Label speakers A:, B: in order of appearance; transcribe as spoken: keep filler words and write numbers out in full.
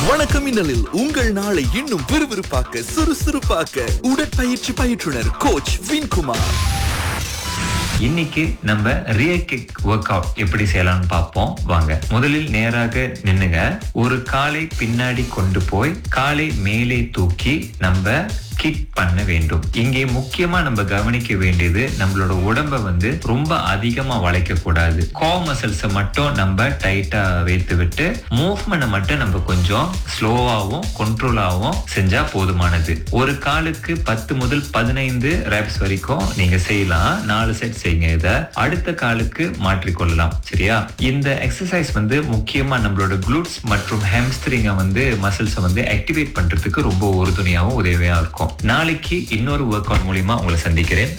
A: வணக்கம் இன்னலில் உங்கள் நாளை இன்னும் விறுவிறுப்பாக்க சுறுசுறுப்பாக்க உடற்பயிற்சி பயிற்றுனர் கோச் வின்குமார்.
B: இன்னைக்கு நம்ம ரியர் கிக் ஒர்க் அவுட் எப்படி செய்யலாம்னு பார்ப்போம் வாங்க. முதலில் நேராக நின்னுங்க. ஒரு காலை பின்னாடி கொண்டு போய் காலை மேலே தூக்கி நம்ம கிக் பண்ண வேண்டும். இங்கே முக்கியமா நம்ம கவனிக்க வேண்டியது, நம்மளோட உடம்ப வந்து ரொம்ப அதிகமா வளைக்க கூடாது. கோ மசில்ஸை மட்டும் நம்ம டைட்டா வைத்து விட்டு மூவ்மெண்ட் மட்டும் நம்ம கொஞ்சம் ஸ்லோவாவும் கண்ட்ரோலாவும் செஞ்சா போதுமானது. ஒரு காலுக்கு பத்து முதல் பதினைந்து ரெப்ஸ் வரைக்கும் நீங்க செய்யலாம். நாலு செட் செய்யுங்க. இத அடுத்த காலுக்கு மாற்றிக்கொள்ளலாம். சரியா? இந்த எக்ஸசைஸ் வந்து முக்கியமா நம்மளோட குளூட்ஸ் மற்றும் ஹாம்ஸ்ட்ரிங்க வந்து மசில்ஸை வந்து ஆக்டிவேட் பண்றதுக்கு ரொம்ப உறுதுணையாகவும் உதவியா இருக்கும். நாளைக்கு இன்னொரு ஒர்க் அவுட் மூலியமா உங்களை சந்திக்கிறேன்.